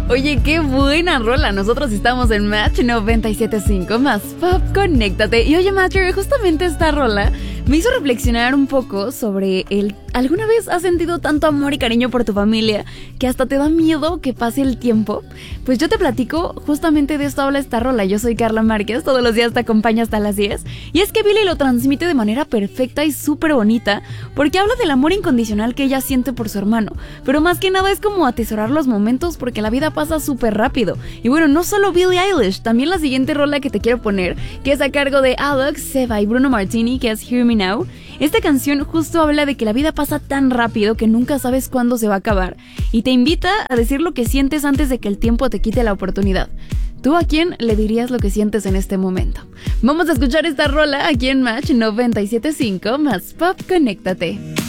Oye, qué buena rola. Nosotros estamos en Match 97.5 más Pop, conéctate. Y oye, Matcher, justamente esta rola me hizo reflexionar un poco sobre ¿alguna vez has sentido tanto amor y cariño por tu familia que hasta te da miedo que pase el tiempo? Pues yo te platico, justamente de esto habla esta rola. Yo soy Carla Márquez, todos los días te acompaño hasta las 10. Y es que Billie lo transmite de manera perfecta y súper bonita, porque habla del amor incondicional que ella siente por su hermano. Pero más que nada es como atesorar los momentos, porque la vida pasa súper rápido. Y bueno, no solo Billie Eilish, también la siguiente rola que te quiero poner, que es a cargo de Alex, Seba y Bruno Martini, que es Hear Me Now. Esta canción justo habla de que la vida pasa tan rápido que nunca sabes cuándo se va a acabar, y te invita a decir lo que sientes antes de que el tiempo te quite la oportunidad. ¿Tú a quién le dirías lo que sientes en este momento? Vamos a escuchar esta rola aquí en Match 97.5 más Pop, conéctate.